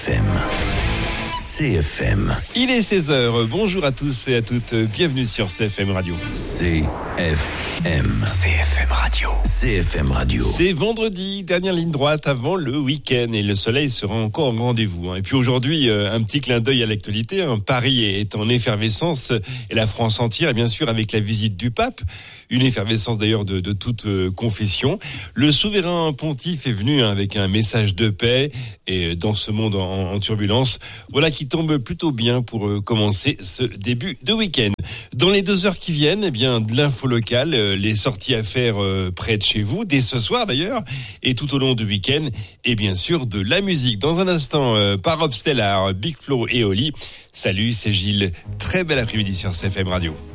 FM. CFM. Il est 16h, bonjour à tous et à toutes, bienvenue sur CFM Radio. CFM. CFM Radio. CFM Radio. C'est vendredi, dernière ligne droite avant le week-end et le soleil sera encore au rendez-vous. Et puis aujourd'hui, un petit clin d'œil à l'actualité. Paris est en effervescence et la France entière, bien sûr, avec la visite du pape. Une effervescence d'ailleurs de toute confession. Le souverain pontife est venu avec un message de paix et dans ce monde en turbulence, voilà qui tombe plutôt bien pour commencer ce début de week-end. Dans les 2 heures qui viennent, eh bien de l'info locale, les sorties à faire près de chez vous, dès ce soir d'ailleurs, et tout au long du week-end, et bien sûr de la musique. Dans un instant, par Rob Stellar, Big Flo et Oli. Salut, c'est Gilles. Très bel après-midi sur CFM Radio.